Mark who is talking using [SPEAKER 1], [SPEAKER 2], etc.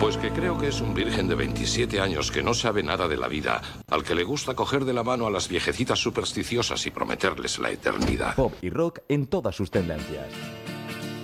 [SPEAKER 1] Pues que creo que es un virgen de 27 años que no sabe nada de la vida, al que le gusta coger de la mano a las viejecitas supersticiosas y prometerles la eternidad.
[SPEAKER 2] Pop y rock en todas sus tendencias.